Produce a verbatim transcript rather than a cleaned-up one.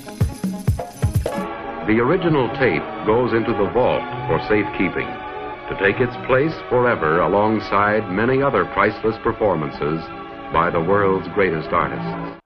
The original tape goes into the vault for safekeeping, to take its place forever alongside many other priceless performances by the world's greatest artists.